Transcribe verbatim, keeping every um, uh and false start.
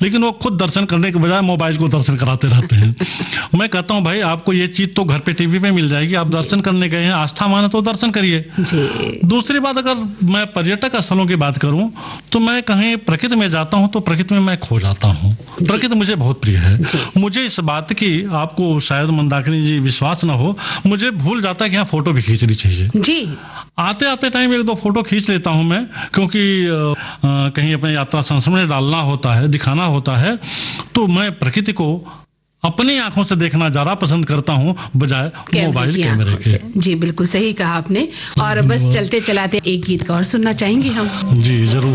लेकिन वो खुद दर्शन करने के बजाय मोबाइल को दर्शन कराते रहते हैं। मैं कहता हूँ भाई आपको ये चीज तो घर पे टीवी पे मिल जाएगी, आप दर्शन करने गए हैं, आस्था माने तो दर्शन करिए। दूसरी बात, अगर मैं पर्यटक स्थलों की बात करूं तो मैं कहीं प्रकृति में जाता हूं तो प्रकृति में मैं खो जाता हूं। प्रकृति मुझे बहुत प्रिय है। मुझे इस बात की, आपको शायद मंदाकिनी जी विश्वास ना हो, मुझे भूल जाता है कि यहाँ फोटो भी खींचनी चाहिए जी। आते आते टाइम एक दो फोटो खींच लेता हूं मैं, क्योंकि आ, आ, कहीं अपने यात्रा संस्मरण डालना होता है, दिखाना होता है, तो मैं प्रकृति को अपनी आंखों से देखना ज्यादा पसंद करता हूं बजाय मोबाइल कैमरे के। जी बिल्कुल सही कहा आपने। और बस चलते चलाते एक गीत का और सुनना चाहेंगे हम। जी जरूर।